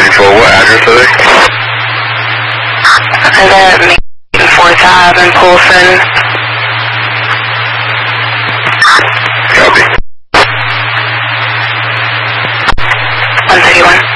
1034, what address are they? They're at Main 4th Ave in Polson. Copy. 131.